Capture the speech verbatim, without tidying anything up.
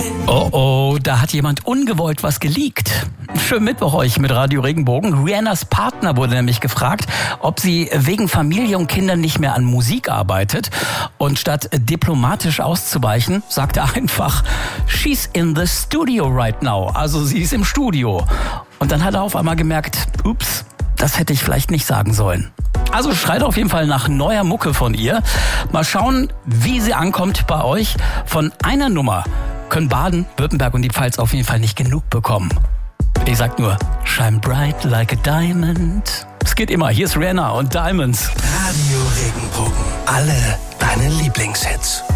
Oh oh, da hat jemand ungewollt was geleakt. Schönen Mittwoch euch mit Radio Regenbogen. Rihannas Partner wurde nämlich gefragt, ob sie wegen Familie und Kindern nicht mehr an Musik arbeitet. Und statt diplomatisch auszuweichen, sagte er einfach, she's in the studio right now. Also sie ist im Studio. Und dann hat er auf einmal gemerkt, ups, das hätte ich vielleicht nicht sagen sollen. Also schreit auf jeden Fall nach neuer Mucke von ihr. Mal schauen, wie sie ankommt bei euch. Von einer Nummer können Baden, Württemberg und die Pfalz auf jeden Fall nicht genug bekommen. Ich sag nur, shine bright like a diamond. Es geht immer, hier ist Rihanna und Diamonds. Radio Regenbogen, alle deine Lieblingshits.